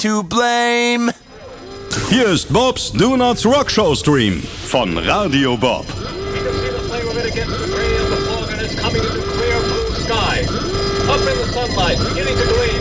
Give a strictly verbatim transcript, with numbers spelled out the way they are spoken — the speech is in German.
to blame. Hier ist Bobs Donuts Rockshow Stream von Radio Bob. Up in the sunlight, beginning to gleam.